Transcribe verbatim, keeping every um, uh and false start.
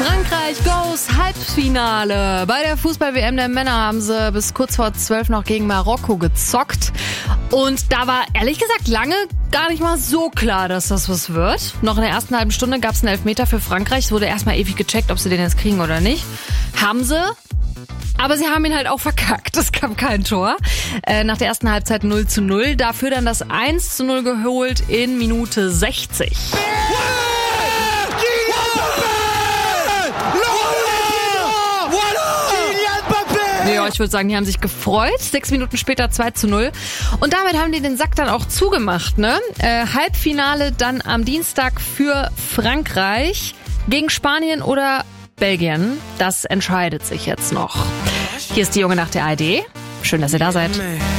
Frankreich goes Halbfinale. Bei der Fußball-W M der Männer haben sie bis kurz vor zwölf noch gegen Marokko gezockt. Und da war ehrlich gesagt lange gar nicht mal so klar, dass das was wird. Noch in der ersten halben Stunde gab es einen Elfmeter für Frankreich. Es wurde erstmal ewig gecheckt, ob sie den jetzt kriegen oder nicht. Haben sie. Aber sie haben ihn halt auch verkackt. Es gab kein Tor. Äh, nach der ersten Halbzeit null zu null. Dafür dann das eins zu null geholt in Minute sechzig. Ja, ich würde sagen, die haben sich gefreut. Sechs Minuten später zwei zu null. Und damit haben die den Sack dann auch zugemacht, ne? Äh, Halbfinale dann am Dienstag für Frankreich gegen Spanien oder Belgien. Das entscheidet sich jetzt noch. Hier ist die Junge nach der A R D. Schön, dass ihr da seid.